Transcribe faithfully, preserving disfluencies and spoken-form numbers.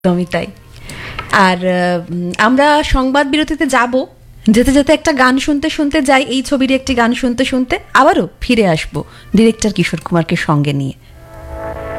একদমই তাই। আর উম, আমরা সংবাদ বিরতিতে যাব, যেতে যেতে একটা গান শুনতে শুনতে যাই, এই ছবির একটি গান শুনতে শুনতে আবারও ফিরে আসবো ডিরেক্টর কিশোর কুমারকে সঙ্গে নিয়ে।